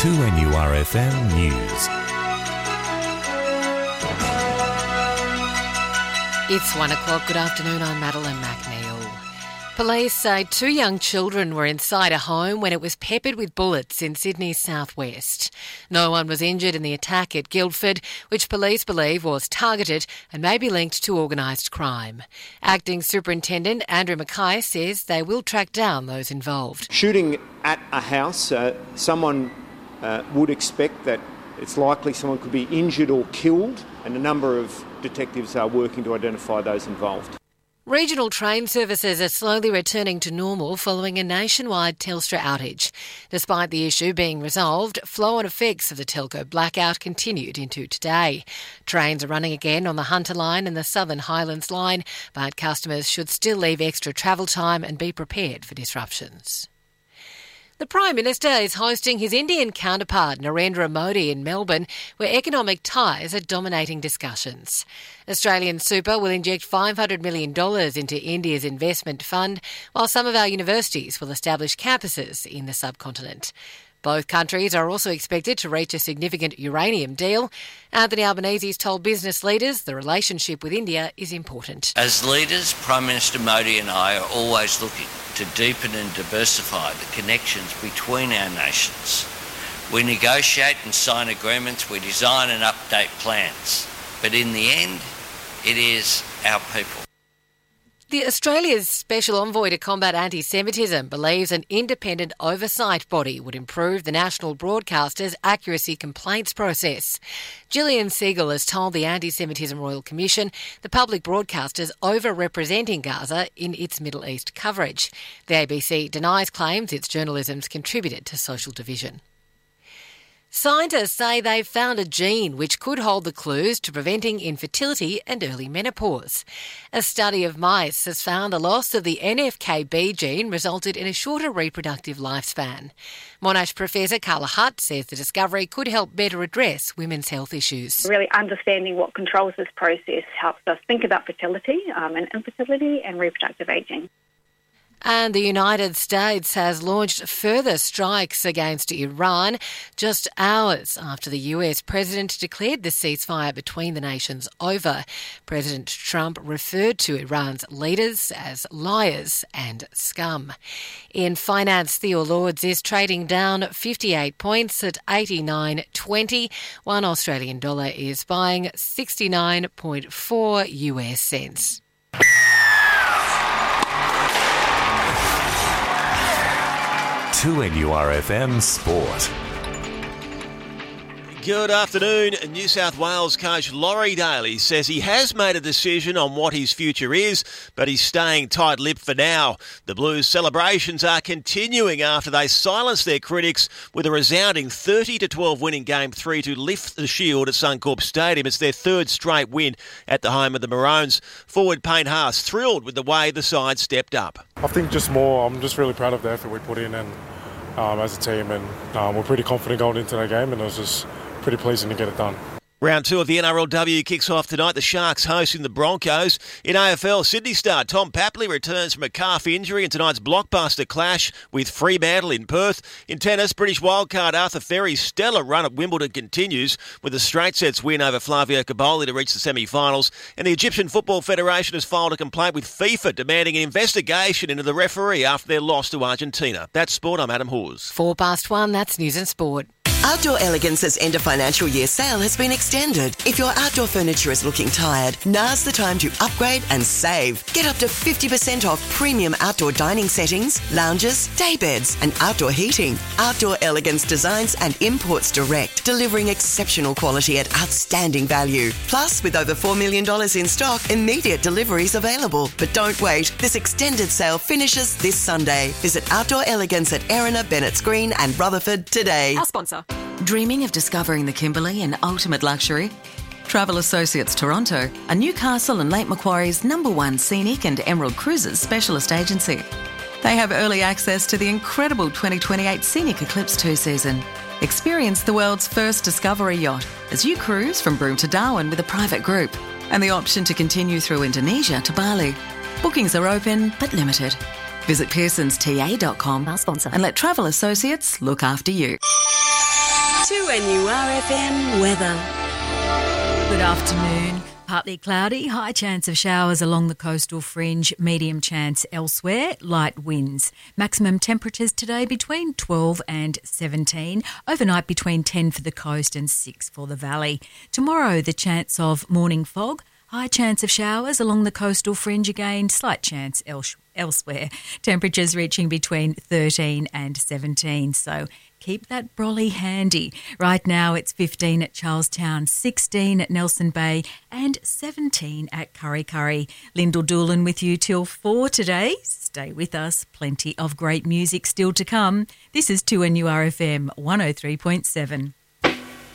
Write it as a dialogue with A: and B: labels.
A: 2NURFM News.
B: It's 1 o'clock. Good afternoon. I'm Madeline McNeil. Police say 2 young children were inside a home when it was peppered with bullets in Sydney's southwest. No one was injured in the attack at Guildford, which police believe was targeted and may be linked to organised crime. Acting Superintendent Andrew Mackay says they will track down those involved.
C: Shooting at a house, someone would expect that it's likely someone could be injured or killed, and a number of detectives are working to identify those involved.
B: Regional train services are slowly returning to normal following a nationwide Telstra outage. Despite the issue being resolved, flow-on effects of the telco blackout continued into today. Trains are running again on the Hunter Line and the Southern Highlands Line, but customers should still leave extra travel time and be prepared for disruptions. The Prime Minister is hosting his Indian counterpart Narendra Modi in Melbourne, where economic ties are dominating discussions. Australian Super will inject $500 million into India's investment fund, while some of our universities will establish campuses in the subcontinent. Both countries are also expected to reach a significant uranium deal. Anthony Albanese's told business leaders the relationship with India is important.
D: As leaders, Prime Minister Modi and I are always looking to deepen and diversify the connections between our nations. We negotiate and sign agreements, we design and update plans. But in the end, it is our people.
B: The Australia's Special Envoy to Combat Anti-Semitism believes an independent oversight body would improve the national broadcaster's accuracy complaints process. Gillian Siegel has told the Anti-Semitism Royal Commission the public broadcaster's over-representing Gaza in its Middle East coverage. The ABC denies claims its journalism's contributed to social division. Scientists say they've found a gene which could hold the clues to preventing infertility and early menopause. A study of mice has found the loss of the NFKB gene resulted in a shorter reproductive lifespan. Monash Professor Carla Hutt says the discovery could help better address women's health issues.
E: Really understanding what controls this process helps us think about fertility and infertility and reproductive ageing.
B: And the United States has launched further strikes against Iran just hours after the US president declared the ceasefire between the nations over. President Trump referred to Iran's leaders as liars and scum. In finance, Theo Lords is trading down 58 points at 89.20. One Australian dollar is buying 69.4 US cents.
A: To NURFM Sport.
F: Good afternoon. New South Wales coach Laurie Daly says he has made a decision on what his future is, but he's staying tight-lipped for now. The Blues' celebrations are continuing after they silenced their critics with a resounding 30-12 win in Game 3 to lift the shield at Suncorp Stadium. It's their third straight win at the home of the Maroons. Forward Payne Haas thrilled with the way the side stepped up.
G: I think I'm just really proud of the effort we put in and as a team, and we're pretty confident going into that game, and it was just pretty pleasing to get it done.
F: Round 2 of the NRLW kicks off tonight. The Sharks hosting the Broncos. In AFL, Sydney star Tom Papley returns from a calf injury in tonight's blockbuster clash with Fremantle in Perth. In tennis, British wildcard Arthur Ferry's stellar run at Wimbledon continues with a straight sets win over Flavio Caboli to reach the semi-finals. And the Egyptian Football Federation has filed a complaint with FIFA demanding an investigation into the referee after their loss to Argentina. That's Sport. I'm Adam Hawes.
B: 1:04, that's News and Sport.
H: Outdoor Elegance's end of financial year sale has been extended. If your outdoor furniture is looking tired, now's the time to upgrade and save. Get up to 50% off premium outdoor dining settings, lounges, day beds and outdoor heating. Outdoor Elegance designs and imports direct, delivering exceptional quality at outstanding value. Plus, with over $4 million in stock, immediate deliveries available. But don't wait. This extended sale finishes this Sunday. Visit Outdoor Elegance at Erina, Bennett's Green and Rutherford today.
I: Our sponsor.
J: Dreaming of discovering the Kimberley in ultimate luxury? Travel Associates Toronto are Newcastle and Lake Macquarie's #1 scenic and Emerald Cruises specialist agency. They have early access to the incredible 2028 Scenic Eclipse 2 season. Experience the world's first discovery yacht as you cruise from Broome to Darwin with a private group, and the option to continue through Indonesia to Bali. Bookings are open but limited. Visit pearsonsta.com, our sponsor, and let Travel Associates look after you.
I: 2NURFM weather.
K: Good afternoon. Partly cloudy, high chance of showers along the coastal fringe, medium chance elsewhere, light winds. Maximum temperatures today between 12 and 17, overnight between 10 for the coast and 6 for the valley. Tomorrow the chance of morning fog, high chance of showers along the coastal fringe again, slight chance elsewhere. Temperatures reaching between 13 and 17, so keep that brolly handy. Right now it's 15 at Charlestown, 16 at Nelson Bay and 17 at Kurri Kurri. Lyndall Doolan with you till 4 today. Stay with us. Plenty of great music still to come. This is 2NURFM 103.7.